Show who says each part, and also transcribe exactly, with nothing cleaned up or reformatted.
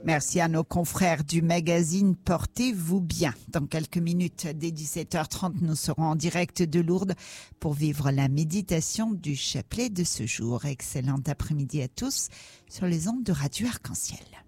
Speaker 1: Merci à nos confrères du magazine Portez-vous bien. Dans quelques minutes, dès dix-sept heures trente, nous serons en direct de Lourdes pour vivre la méditation du chapelet de ce jour. Excellent après-midi à tous sur les ondes de Radio Arc-en-Ciel.